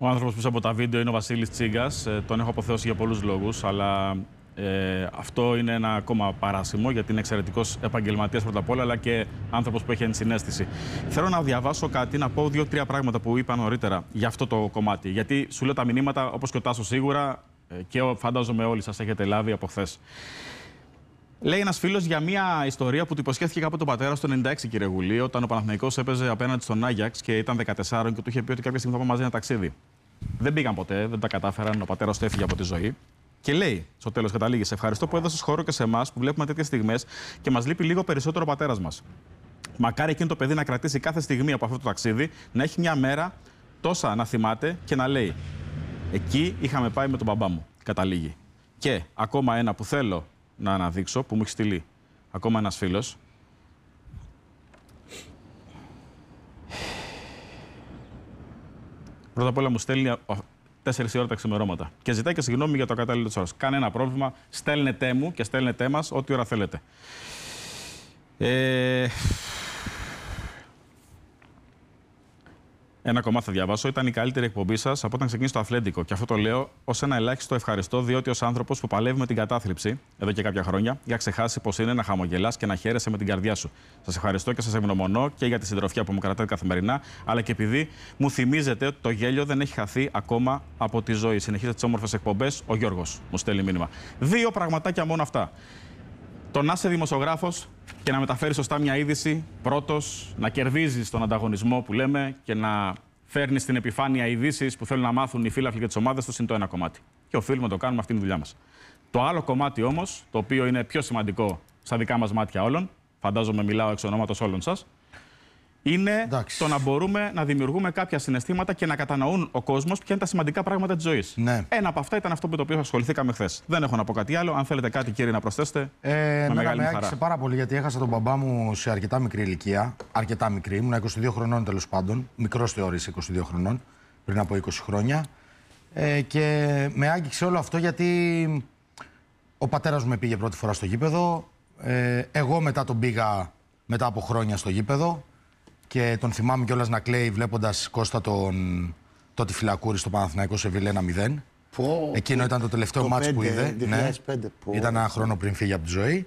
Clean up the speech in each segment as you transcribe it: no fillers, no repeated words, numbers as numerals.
Ο άνθρωπος πίσω από τα βίντεο είναι ο Βασίλης Τσίγκας. Τον έχω αποθεώσει για πολλούς λόγους, αλλά αυτό είναι ένα ακόμα παράσημο, γιατί είναι εξαιρετικός επαγγελματίας πρώτα απ' όλα, αλλά και άνθρωπος που έχει ενσυναίσθηση. Θέλω να διαβάσω κάτι, να πω 2-3 πράγματα που είπα νωρίτερα για αυτό το κομμάτι. Γιατί σου λέω τα μηνύματα, όπως και ο Τάσος σίγουρα, και φαντάζομαι όλοι σας έχετε λάβει από χθες. Λέει ένας φίλος για μια ιστορία που του υποσχέθηκε κάποτε τον πατέρα στο 96, κύριε Γουλή, όταν ο Παναθηναϊκός έπαιζε απέναντι στον Άγιαξ και ήταν 14 και του είχε πει ότι κάποια στιγμή θα πάμε μαζί ένα ταξίδι. Δεν πήγαν ποτέ, δεν τα κατάφεραν, ο πατέρας του έφυγε από τη ζωή. Και λέει, στο τέλος καταλήγει, σε ευχαριστώ που έδωσες χώρο και σε εμάς που βλέπουμε τέτοιες στιγμές και μας λείπει λίγο περισσότερο ο πατέρας μας. Μακάρι εκείνο το παιδί να κρατήσει κάθε στιγμή από αυτό το ταξίδι, να έχει μια μέρα τόσα να θυμάται και να λέει: εκεί είχαμε πάει με τον μπαμπά μου. Καταλήγει. Και ακόμα ένα που θέλω να αναδείξω, που μου έχει στείλει ακόμα ένας φίλος. Πρώτα απ' όλα μου στέλνει 4 ώρα τα ξημερώματα και ζητάει και συγγνώμη για το ακατάλληλο της ώρας. Κανένα πρόβλημα. Στέλνετε μου και στέλνετε μας ό,τι ώρα θέλετε. Ένα κομμάτι θα διαβάσω. Ήταν η καλύτερη εκπομπή σας από όταν ξεκίνησε το Αθλέντικο. Και αυτό το λέω ως ένα ελάχιστο ευχαριστώ, διότι ως άνθρωπος που παλεύει με την κατάθλιψη εδώ και κάποια χρόνια, για ξεχάσει πως είναι να χαμογελάς και να χαίρεσαι με την καρδιά σου. Σας ευχαριστώ και σας ευγνωμονώ και για τη συντροφιά που μου κρατάτε καθημερινά, αλλά και επειδή μου θυμίζετε ότι το γέλιο δεν έχει χαθεί ακόμα από τη ζωή. Συνεχίζετε τις όμορφες εκπομπές. Ο Γιώργος μου στέλνει μήνυμα. 2 πραγματάκια μόνο αυτά. Το να είσαι δημοσιογράφος και να μεταφέρεις σωστά μια είδηση, πρώτος, να κερδίζεις τον ανταγωνισμό που λέμε και να φέρνεις στην επιφάνεια ειδήσεις που θέλουν να μάθουν οι φίλαθλοι και τις ομάδες τους είναι το ένα κομμάτι. Και οφείλουμε να το κάνουμε, αυτή είναι η δουλειά μας. Το άλλο κομμάτι όμως, το οποίο είναι πιο σημαντικό στα δικά μας μάτια όλων, φαντάζομαι μιλάω εξ ονόματος όλων σας, είναι το να μπορούμε να δημιουργούμε κάποια συναισθήματα και να κατανοούν ο κόσμος ποια είναι τα σημαντικά πράγματα της ζωής. Ναι. Ένα από αυτά ήταν αυτό με το οποίο ασχοληθήκαμε χθες. Δεν έχω να πω κάτι άλλο. Αν θέλετε κάτι, κύριε, να προσθέσετε. Με μεγάλη με χαρά. άκουσε πάρα πολύ γιατί έχασα τον μπαμπά μου σε αρκετά μικρή ηλικία. Αρκετά μικρή. Ήμουν 22 χρονών τέλος πάντων. Μικρός θεωρείς 22 χρονών, πριν από 20 χρόνια. Και με άγγιξε όλο αυτό γιατί ο πατέρας μου με πήγε πρώτη φορά στο γήπεδο. Εγώ μετά τον πήγα μετά από χρόνια στο γήπεδο. Και τον θυμάμαι κιόλας να κλαίει βλέποντας Κώστα το Τυφυλακούρη στο Παναθηναϊκό σε Βιλένα 0. Εκείνο ήταν το τελευταίο μάτς που είδε. 2005, Ήταν ένα χρόνο πριν φύγει από τη ζωή.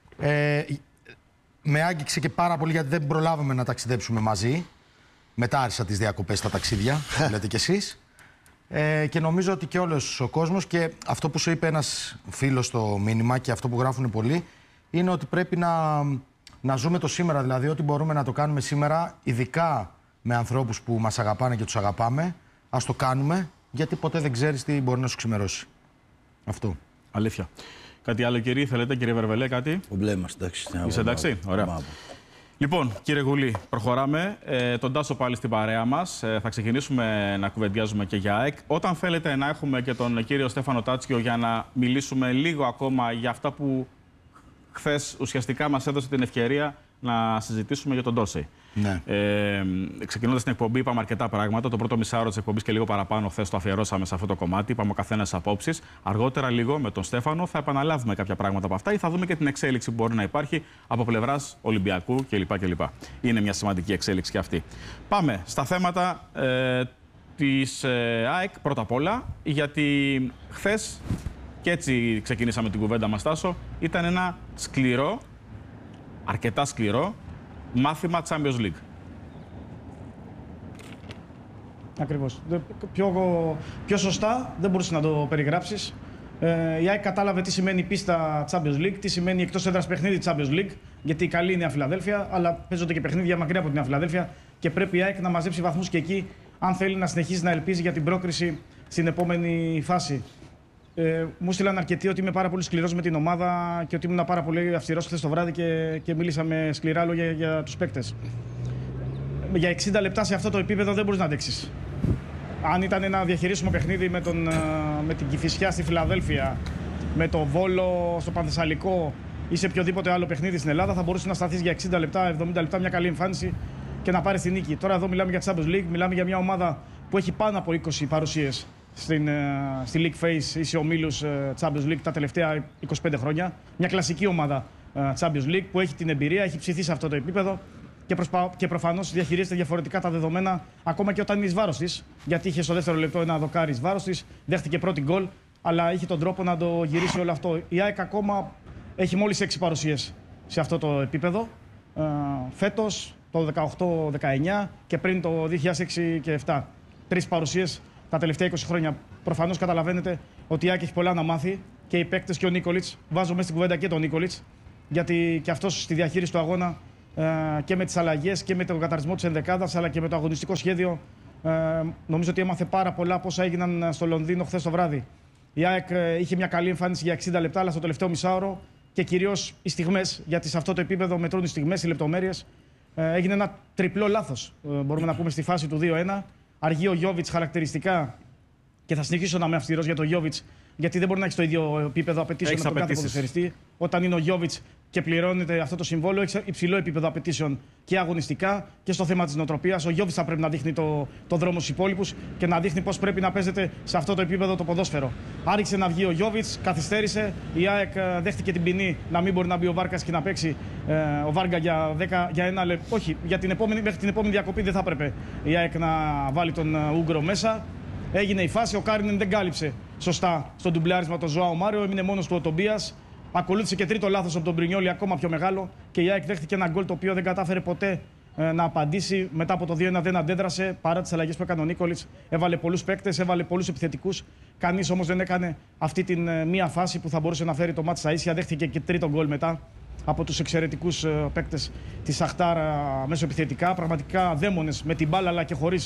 Με άγγιξε και πάρα πολύ γιατί δεν προλάβαμε να ταξιδέψουμε μαζί. Μετά άρχισα τις διακοπές στα ταξίδια, λέτε κι εσείς. Και νομίζω ότι και όλος ο κόσμος και αυτό που σου είπε ένας φίλος στο μήνυμα και αυτό που γράφουν πολλοί είναι ότι πρέπει να ζούμε το σήμερα, δηλαδή ό,τι μπορούμε να το κάνουμε σήμερα, ειδικά με ανθρώπους που μας αγαπάνε και τους αγαπάμε, ας το κάνουμε, γιατί ποτέ δεν ξέρεις τι μπορεί να σου ξημερώσει. Αυτό. Αλήθεια. Κάτι άλλο, κύριε, θέλετε, κύριε Βερβελέ, κάτι? Προβλέμας, εντάξει. Είσαι εντάξει? Ωραία. Λοιπόν, κύριε Γουλή, προχωράμε. Τον Τάσο πάλι στην παρέα μας. Θα ξεκινήσουμε να κουβεντιάζουμε και για ΑΕΚ. Όταν θέλετε να έχουμε και τον κύριο Στέφανο Τάτσιο για να μιλήσουμε λίγο ακόμα για αυτά που χθες ουσιαστικά μας έδωσε την ευκαιρία να συζητήσουμε για τον Ντόρσεϊ. Ναι. Ξεκινώντας την εκπομπή, είπαμε αρκετά πράγματα. Το πρώτο μισάωρο της εκπομπής και λίγο παραπάνω χθες το αφιερώσαμε σε αυτό το κομμάτι. Είπαμε ο καθένας απόψεις. Αργότερα, λίγο με τον Στέφανο, θα επαναλάβουμε κάποια πράγματα από αυτά ή θα δούμε και την εξέλιξη που μπορεί να υπάρχει από πλευράς Ολυμπιακού κλπ. Είναι μια σημαντική εξέλιξη και αυτή. Πάμε στα θέματα της ΑΕΚ πρώτα απ' όλα, γιατί χθες. Και έτσι ξεκινήσαμε την κουβέντα μας, Τάσο. Ήταν ένα σκληρό, αρκετά σκληρό, μάθημα Champions League. Ακριβώς. Πιο σωστά δεν μπορούσε να το περιγράψεις. Η ΑΕΚ κατάλαβε τι σημαίνει πίστα Champions League, τι σημαίνει εκτός έδρας παιχνίδι Champions League, γιατί καλή είναι η Νέα Φιλαδέλφια, αλλά παίζονται και παιχνίδια μακριά από την Νέα Φιλαδέλφια και πρέπει η ΑΕΚ να μαζέψει βαθμούς και εκεί, αν θέλει να συνεχίσει να ελπίζει για την πρόκριση στην επόμενη φάση. Μου στείλαν αρκετοί ότι είμαι πάρα πολύ σκληρός με την ομάδα και ότι ήμουν πάρα πολύ αυστηρός χθες το βράδυ και μίλησα με σκληρά λόγια για τους παίκτες. Για 60 λεπτά σε αυτό το επίπεδο δεν μπορείς να αντέξεις. Αν ήταν ένα διαχειρίσιμο παιχνίδι με την Κηφισιά στη Φιλαδέλφια, με το Βόλο στο Πανθεσσαλικό ή σε οποιοδήποτε άλλο παιχνίδι στην Ελλάδα, θα μπορούσε να σταθείς για 60 λεπτά, 70 λεπτά μια καλή εμφάνιση και να πάρεις την νίκη. Τώρα εδώ μιλάμε για Champions League, μιλάμε για μια ομάδα που έχει πάνω από 20 παρουσίες στη League Phase ή σε ομίλους Champions League τα τελευταία 25 χρόνια. Μια κλασική ομάδα Champions League που έχει την εμπειρία, έχει ψηθεί σε αυτό το επίπεδο και προφανώς διαχειρίζεται διαφορετικά τα δεδομένα ακόμα και όταν είναι εις βάρος της. Γιατί είχε στο δεύτερο λεπτό ένα δοκάρι εις βάρος της, δέχτηκε πρώτη γκολ, αλλά είχε τον τρόπο να το γυρίσει όλο αυτό. Η ΑΕΚ ακόμα έχει μόλις 6 παρουσίες σε αυτό το επίπεδο. Φέτος, το 18-19 και πριν το 2006 και 7. 3 παρουσίες τα τελευταία 20 χρόνια. Προφανώς καταλαβαίνετε ότι η ΑΕΚ έχει πολλά να μάθει και οι παίκτες και ο Νίκολιτς. Βάζω μέσα στην κουβέντα και τον Νίκολιτς, γιατί και αυτός στη διαχείριση του αγώνα και με τις αλλαγές και με τον καταρισμό της ενδεκάδας αλλά και με το αγωνιστικό σχέδιο, νομίζω ότι έμαθε πάρα πολλά από όσα έγιναν στο Λονδίνο χθες το βράδυ. Η ΑΕΚ είχε μια καλή εμφάνιση για 60 λεπτά, αλλά στο τελευταίο μισάωρο και κυρίως οι στιγμές, γιατί σε αυτό το επίπεδο μετρούν οι στιγμές, οι λεπτομέρειες. Έγινε ένα τριπλό λάθος, μπορούμε να πούμε, στη φάση του 2-1. Αργεί ο Γιόβιτς χαρακτηριστικά, και θα συνεχίσω να είμαι αυστηρός για τον Γιόβιτς, γιατί δεν μπορεί να έχει το ίδιο επίπεδο απαιτήσεων με τον κάθε ποδοσφαιριστή. Όταν είναι ο Γιόβιτς και πληρώνεται αυτό το συμβόλαιο, έχει υψηλό επίπεδο απαιτήσεων και αγωνιστικά και στο θέμα της νοοτροπίας. Ο Γιόβιτς θα πρέπει να δείχνει το δρόμο στους υπόλοιπους και να δείχνει πώς πρέπει να παίζεται σε αυτό το επίπεδο το ποδόσφαιρο. Άρχισε να βγει ο Γιόβιτς, καθυστέρησε. Η ΑΕΚ δέχτηκε την ποινή να μην μπορεί να μπει ο Βάρκας και να παίξει ο Βάργα για ένα λεπτό. Όχι, μέχρι την επόμενη διακοπή δεν θα έπρεπε η ΑΕΚ να βάλει τον Ούγκρο μέσα. Έγινε η φάση, ο Κάρινεν δεν κάλυψε σωστά στο ντουμπλάρισμα τον Ζωάο Μάριο, έμεινε μόνος του ο Τομπίας. Ακολούθησε και τρίτο λάθος από τον Μπρινιόλι, ακόμα πιο μεγάλο, και η ΑΕΚ δέχτηκε ένα γκολ το οποίο δεν κατάφερε ποτέ να απαντήσει. Μετά από το 2-1 δεν αντέδρασε, παρά τις αλλαγές που έκανε ο Νίκολιτς. Έβαλε πολλούς παίκτες, έβαλε πολλούς επιθετικούς. Κανείς όμως δεν έκανε αυτή την μία φάση που θα μπορούσε να φέρει το μάτς στα ίσια. Δέχτηκε και τρίτο γκολ μετά από τους εξαιρετικούς παίκτες της Σαχτάρ μεσοεπιθετικά. Πραγματικά δαίμονες με την μπάλα αλλά και χωρίς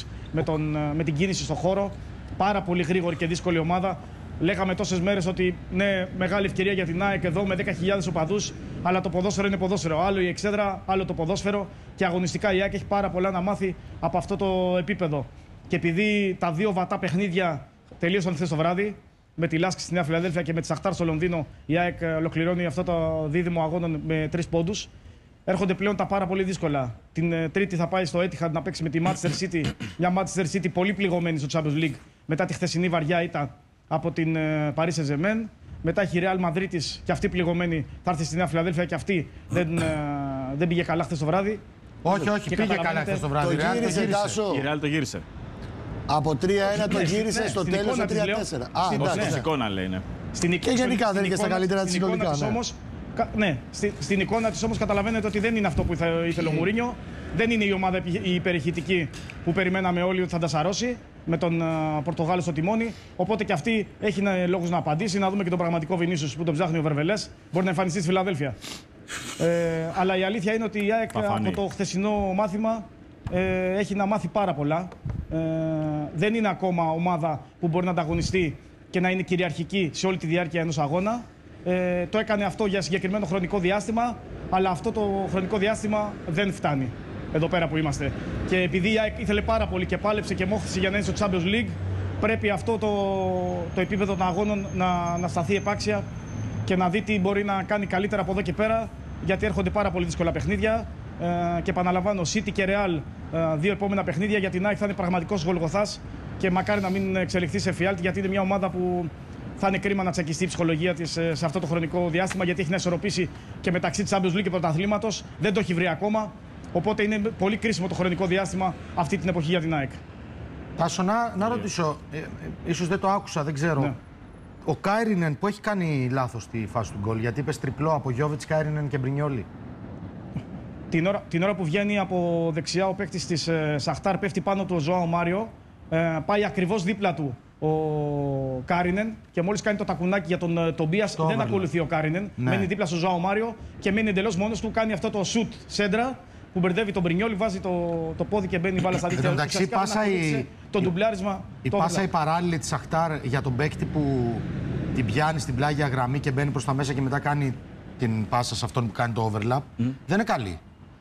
με την κίνηση στο χώρο. Πάρα πολύ γρήγορη και δύσκολη ομάδα. Λέγαμε τόσες μέρες ότι ναι, μεγάλη ευκαιρία για την ΑΕΚ εδώ με 10.000 οπαδούς, αλλά το ποδόσφαιρο είναι ποδόσφαιρο. Άλλο η εξέδρα, άλλο το ποδόσφαιρο, και αγωνιστικά η ΑΕΚ έχει πάρα πολλά να μάθει από αυτό το επίπεδο. Και επειδή τα δύο βατά παιχνίδια τελείωσαν χθες το βράδυ, με τη Λάσκη στη Νέα Φιλαδέλφια και με τη Σαχτάρ στο Λονδίνο, η ΑΕΚ ολοκληρώνει αυτό το δίδυμο αγώνων με 3 πόντους. Έρχονται πλέον τα πάρα πολύ δύσκολα. Την Τρίτη θα πάει στο Etihad να παίξει με τη Manchester City. Μια Manchester City πολύ πληγωμένη στο Champions League μετά τη χθεσινή βαριά ήττα από την Paris Saint-Germain. Μετά έχει η Real Madrid και αυτή πληγωμένη θα έρθει στη Νέα Φιλαδέλφια και αυτή δεν πήγε καλά χθες το βράδυ. Όχι, πήγε καλά χθες το βράδυ. Η Real το γύρισε. Από 3-1 το γύρισε στο τέλος το 3-4. Στην εικόνα λέει, ναι. Και γενικά δεν είναι και στα καλύτερα της συνολικά. Ναι, στην εικόνα της όμως καταλαβαίνετε ότι δεν είναι αυτό που ήθελε ο Μουρίνιο. Δεν είναι η ομάδα η υπερηχητική που περιμέναμε όλοι ότι θα τα σαρώσει με τον Πορτογάλο στο τιμόνι. Οπότε και αυτή έχει λόγους να απαντήσει. Να δούμε και τον πραγματικό Βινίσιους που τον ψάχνει ο Βερβελές. Μπορεί να εμφανιστεί στη Φιλαδέλφια. Αλλά η αλήθεια είναι ότι η ΑΕΚ από το χθεσινό μάθημα έχει να μάθει πάρα πολλά. Δεν είναι ακόμα ομάδα που μπορεί να ανταγωνιστεί και να είναι κυριαρχική σε όλη τη διάρκεια ενός αγώνα. Το έκανε αυτό για συγκεκριμένο χρονικό διάστημα, αλλά αυτό το χρονικό διάστημα δεν φτάνει εδώ πέρα που είμαστε. Και επειδή η ΑΕΚ ήθελε πάρα πολύ και πάλεψε και μόχθησε για να είναι στο Champions League, πρέπει αυτό το επίπεδο των αγώνων να σταθεί επάξια και να δει τι μπορεί να κάνει καλύτερα από εδώ και πέρα, γιατί έρχονται πάρα πολύ δύσκολα παιχνίδια. Και επαναλαμβάνω, City και Real, 2 επόμενα παιχνίδια για την ΑΕΚ θα είναι πραγματικός γολγοθάς και μακάρι να μην εξελιχθεί σε φιάλτη, γιατί είναι μια ομάδα που θα είναι κρίμα να τσακιστεί η ψυχολογία της σε αυτό το χρονικό διάστημα, γιατί έχει να ισορροπήσει και μεταξύ της Champions League και πρωταθλήματος. Δεν το έχει βρει ακόμα. Οπότε είναι πολύ κρίσιμο το χρονικό διάστημα αυτή την εποχή για την ΑΕΚ. Τάσο, να ρωτήσω, ίσως δεν το άκουσα, δεν ξέρω. Ναι. Ο Κάιρινεν που έχει κάνει λάθος στη φάση του γκολ, γιατί είπες τριπλό από Γιόβιτς, Κάιρινεν και Μπρινιόλι. Την ώρα που βγαίνει από δεξιά ο παίκτης της Σαχτάρ, πέφτει πάνω του ο Ζωάο Μάριο, πάει ακριβώς δίπλα του ο Κάρινεν και μόλις κάνει το τακουνάκι για τον Τομπίας, δεν ακολουθεί ο Κάρινεν. Ναι. Μένει δίπλα στο Ζωάο Μάριο και μένει εντελώς μόνος του. Κάνει αυτό το σουτ σέντρα που μπερδεύει τον Μπρινιόλι, βάζει το πόδι και μπαίνει μπάλα στα δίχτυα. Εντάξει, το ντουμπλάρισμα. Η πάσα η παράλληλη της Σαχτάρ για τον παίκτη που την πιάνει στην πλάγια γραμμή και μπαίνει προς τα μέσα και μετά κάνει την πάσα σε αυτόν που κάνει το overlap, δεν είναι καλή.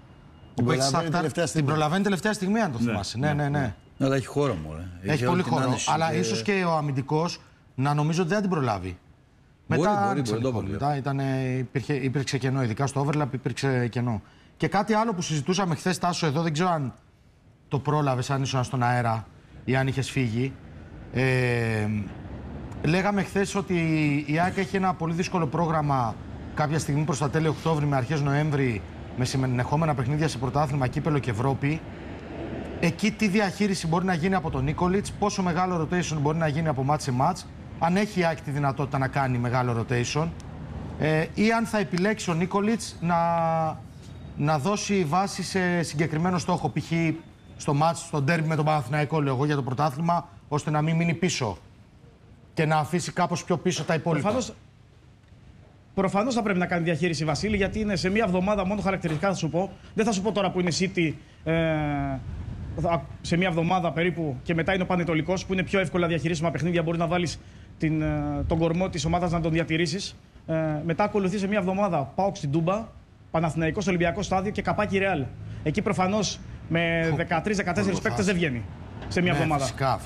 Την προλαβαίνει τελευταία στιγμή, αν το θυμάσαι. Ναι. Αλλά έχει χώρο μόνο. Έχει πολύ χώρο. Αλλά ίσως και ο αμυντικός να νομίζω ότι δεν την προλάβει. Μετά υπήρξε κενό, ειδικά στο overlap υπήρξε κενό. Και κάτι άλλο που συζητούσαμε χθες, Τάσο, εδώ δεν ξέρω αν το πρόλαβες, αν ήσουν στον αέρα ή αν είχες φύγει. Λέγαμε χθες ότι η ΑΕΚ έχει ένα πολύ δύσκολο πρόγραμμα κάποια στιγμή προς τα τέλη Οκτώβρη με αρχές Νοέμβρη με συνεχόμενα παιχνίδια σε πρωτάθλημα, κύπελο και Ευρώπη. Εκεί τι διαχείριση μπορεί να γίνει από τον Νίκολιτς, πόσο μεγάλο rotation μπορεί να γίνει από match σε match, αν έχει η ΑΕΚ τη δυνατότητα να κάνει μεγάλο rotation, ή αν θα επιλέξει ο Νίκολιτς να δώσει βάση σε συγκεκριμένο στόχο, π.χ. στο match, στο ντέρμπι με τον Παναθηναϊκό, λέω εγώ, για το πρωτάθλημα, ώστε να μην μείνει πίσω και να αφήσει κάπως πιο πίσω τα υπόλοιπα. Προφανώς θα πρέπει να κάνει διαχείριση, Βασίλη, γιατί είναι σε μία εβδομάδα μόνο χαρακτηριστικά, θα σου πω. Δεν θα σου πω τώρα που είναι City σε μία εβδομάδα περίπου και μετά είναι ο Πανετολικός, που είναι πιο εύκολα διαχειρίσιμα παιχνίδια. Μπορεί να βάλεις τον κορμό της ομάδας να τον διατηρήσεις. Μετά ακολουθεί σε μία εβδομάδα ΠΑΟΚ στην Τούμπα, Παναθηναϊκός Ολυμπιακό στάδιο και καπάκι Ρεάλ. Εκεί προφανώς με 13-14 παίκτες δεν βγαίνει σε μία εβδομάδα. Φυσικά.